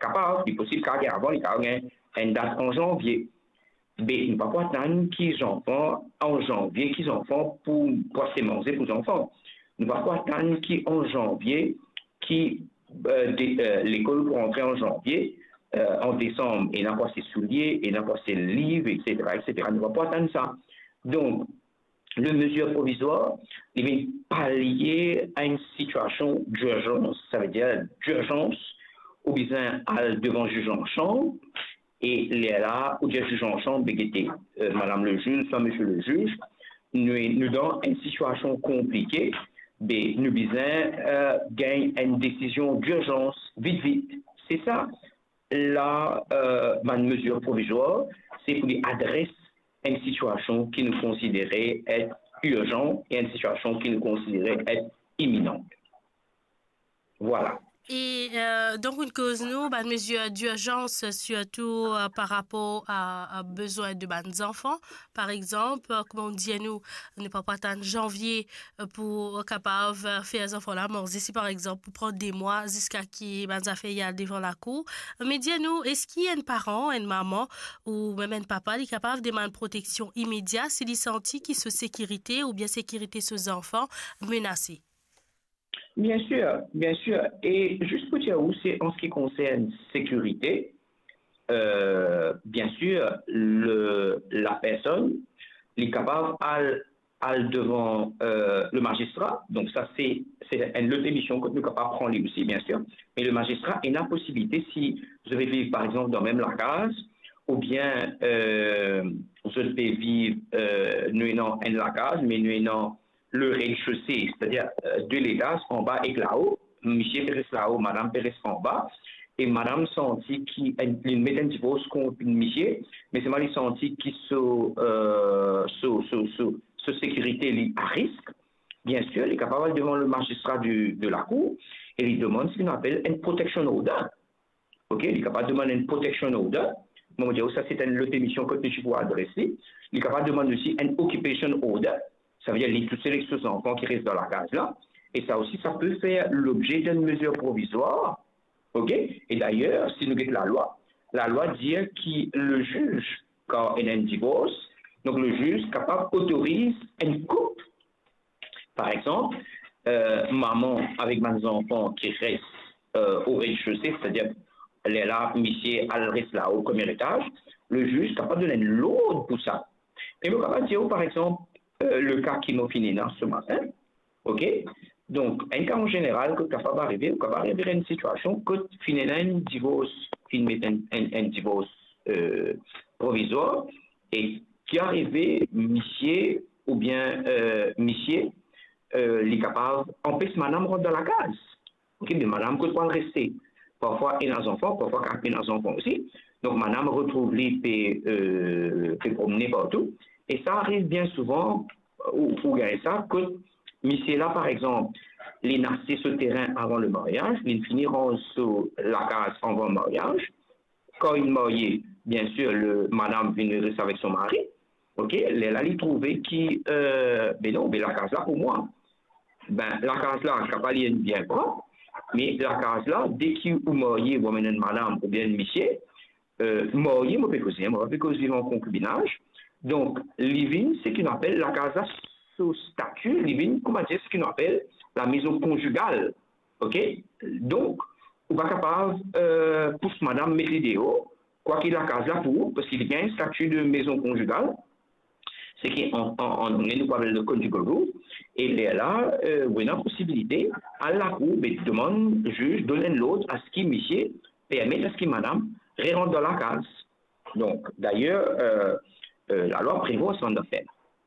capable, il est possible qu'il y ait avant, il y a une date en janvier. Mais il ne va pas attendre qu'ils enfants en janvier, qu'ils enfants pour passer manger pour les enfants. Il ne va pas attendre qu'en janvier, qui l'école pour entrer en janvier, en décembre, et n'a pas ses souliers, et n'a pas ses livres, etc., etc. Il ne va pas attendre ça. Donc, le mesure provisoire, il vient pallier à une situation d'urgence, ça veut dire d'urgence, ou bien devant le juge en chambre, et il est là, où le juge en chambre, madame le juge, soit monsieur le juge, nous dans une situation compliquée, mais nous besoin gagner une décision d'urgence, vite, vite. C'est ça, ma mesure provisoire, c'est pour adresser une situation qui nous considérait être urgente et une situation qui nous considérait être imminente. Voilà. Et donc, une cause, nous, une mesure d'urgence, surtout par rapport à besoin de nos enfants. Par exemple, comme on dit à nous, ne pas attendre janvier pour capable faire les enfants là. Bon, ici, par exemple, pour prendre des mois jusqu'à qui nos enfants y a devant la cour. Mais dis-nous, est-ce qu'il y a un parent, une maman ou même un papa qui est capable de demander une protection immédiate s'il sentit qu'il se sécurité ou bien sécurité ses enfants menacés? Bien sûr, bien sûr. Et juste pour dire où c'est en ce qui concerne sécurité, bien sûr, la personne est capable d'aller devant le magistrat. Donc ça, c'est une autre émission que nous sommes capables de prendre aussi, bien sûr. Mais le magistrat a la possibilité, si vous devez vivre, par exemple, dans même la case, ou bien vous devez vivre, nous dans la case, mais nous dans le rez-de-chaussée, c'est-à-dire deux l'étage en bas et là-haut, monsieur Pérez là-haut, madame Pérez en bas, et madame senti qui met un divorce contre monsieur, mais c'est mal senti qui sous sécurité à risque, bien sûr, il est capable devant le magistrat de la cour, et il demande ce qu'on appelle une protection order. Ok, il est capable de demander une protection order. Bon, ça c'est une autre émission que je peux adresser. Il est capable de demander aussi une occupation order. Ça veut dire tous les enfants qui restent dans la case là. Et ça aussi, ça peut faire l'objet d'une mesure provisoire. OK? Et d'ailleurs, si nous regardons la loi dit que le juge, quand il y a un divorce, donc le juge capable autorise une coupe. Par exemple, maman avec mes enfants qui restent au rez-de-chaussée, c'est-à-dire elle est là, monsieur, elle reste là au premier étage, le juge est capable de donner l'ordre pour ça. Et vous capable de dire, par exemple, le cas qui m'a fini là ce matin, ok? Donc, un cas en général que capable d'arriver, à une situation que finalement un divorce, un divorce provisoire, et qui arrivé, monsieur, ou bien monsieur, les capables, empêche madame rentre dans la case. Ok, mais madame peut pas rester. Parfois, il y a des enfants, parfois, il y a des enfants aussi. Donc, madame retrouve les peut promener partout. Et ça arrive bien souvent, ou ça, que monsieur là, par exemple, les nascent sur le terrain avant le mariage, ils finiront sur la case avant le mariage. Quand ils marient, bien sûr, madame vient rester avec son mari. Ok, elle a trouvé qui, mais non, mais la case là pour moi. Ben, la case là, je ne pas lier bien propre, mais la case là, dès que vous mariez, vous amenez une madame ou bien une monsieur, marié, moi, je peux causer en concubinage. Donc, living, c'est ce qu'on appelle la casa sous statut, living, comment dire, ce qu'on appelle la maison conjugale. OK? Donc, vous pas capable, pour madame, mettre l'idéo, quoi qu'il la case là pour vous, parce qu'il y a un statut de maison conjugale, c'est qu'en anglais, nous parlons de conjugal rule, et là, vous avez la possibilité, à la cour, demande, juge, donne l'autre à ce qui, monsieur, permet à ce qui, madame, rentre dans la case. Donc, d'ailleurs, la loi prévoit son affaire.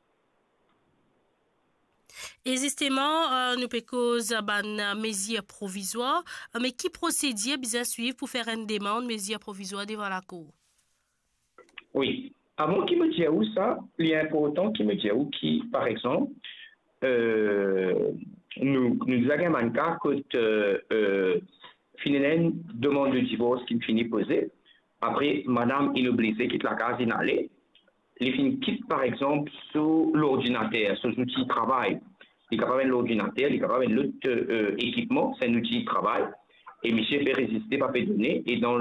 Et justement, nous pouvons une mesure provisoire, mais qui procédure bien suivre pour faire une demande mesure provisoire devant la cour? Oui. Avant qu'il me dise où ça, il est important qu'il me dise où qui, par exemple, nous avons un cas que finalement demande de divorce qui finit posée. Après, madame, il est obligé quitte la case inhalée. Il quitte, par exemple, sur l'ordinateur, sur l'outil de travail. Il est capable de l'ordinateur, il est capable de l'autre équipement, c'est un outil de travail. Et monsieur peut résister, pas peut donner. Et dans